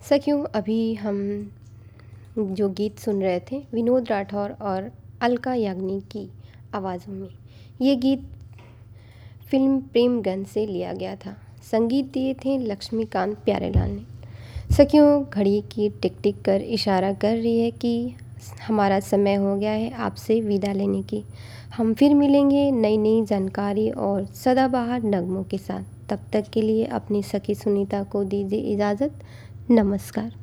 सखियों, अभी हम जो गीत सुन रहे थे विनोद राठौर और अलका याग्निक की आवाज़ों में। ये गीत फिल्म प्रेमगंज से लिया गया था। संगीत दिए थे लक्ष्मीकांत प्यारेलाल ने। सखियों, घड़ी की टिक टिक कर इशारा कर रही है कि हमारा समय हो गया है आपसे विदा लेने की। हम फिर मिलेंगे नई नई जानकारी और सदाबहार नगमों के साथ। तब तक के लिए अपनी सखी सुनीता को दीजिए इजाज़त। नमस्कार।